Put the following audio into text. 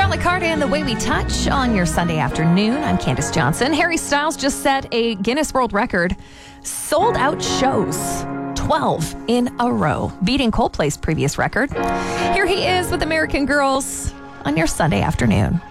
Paul McCartney and The Way We Touch on your Sunday afternoon. I'm Candace Johnson. Harry Styles just set a Guinness World Record. Sold out shows. 12 in a row, beating Coldplay's previous record. Here he is with American Girls on your Sunday afternoon.